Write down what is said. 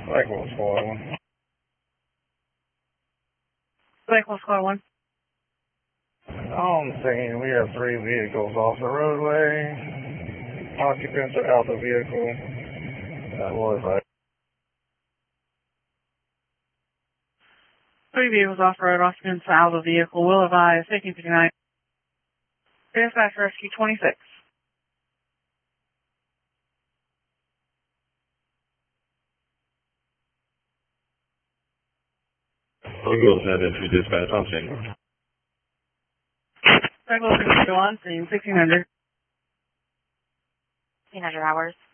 Blackwell Squad 1. Blackwell Squad 1. On scene, we have 3 vehicles off the roadway. Occupants are out the vehicle. That was right. 3 vehicles off-road, occupants out of the vehicle. Will advise, 1559. Dispatch Rescue 26. I'll go ahead and to dispatch on scene. Blackwell Squad 1, scene 1600. 1600 hours.